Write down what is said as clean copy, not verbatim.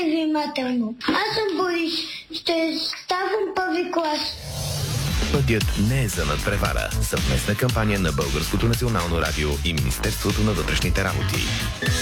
внимателно. Аз съм Борис, ще ставам първи клас. Пътят не е за надпревара. Съвместна кампания на Българското национално радио и Министерството на вътрешните работи.